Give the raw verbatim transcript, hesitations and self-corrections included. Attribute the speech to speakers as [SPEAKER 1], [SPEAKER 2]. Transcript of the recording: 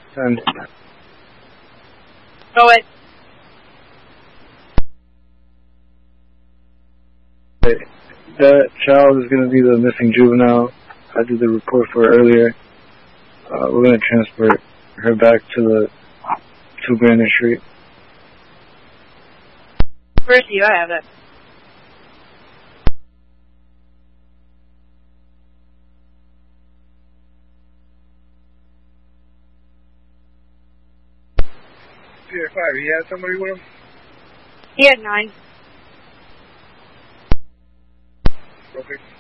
[SPEAKER 1] ten.
[SPEAKER 2] Go it.
[SPEAKER 1] That child is going to be the missing juvenile. I did the report for her earlier. Uh, we're going to transfer her back to the two Brandon Street.
[SPEAKER 2] Where's you? I have it.
[SPEAKER 3] Tier five, he had somebody with him?
[SPEAKER 2] He had nine.
[SPEAKER 3] Okay.